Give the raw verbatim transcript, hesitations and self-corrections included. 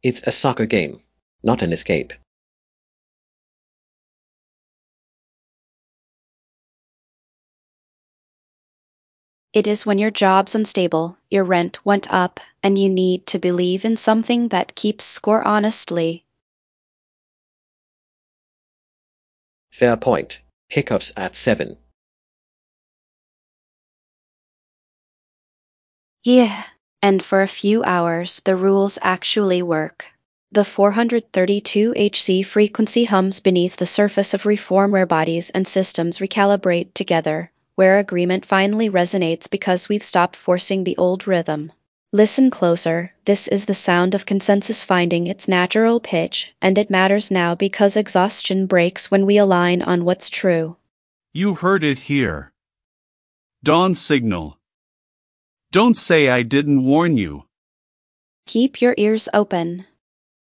It's a soccer game, not an escape. It is when your job's unstable, your rent went up, and you need to believe in something that keeps score honestly. Fair point. Hiccups at seven. Yeah, and for a few hours the rules actually work. The four hundred thirty-two hertz frequency hums beneath the surface of reform where bodies and systems recalibrate together, where agreement finally resonates because we've stopped forcing the old rhythm. Listen closer, this is the sound of consensus finding its natural pitch, and it matters now because exhaustion breaks when we align on what's true. You heard it here. Dawn signal. Don't say I didn't warn you. Keep your ears open.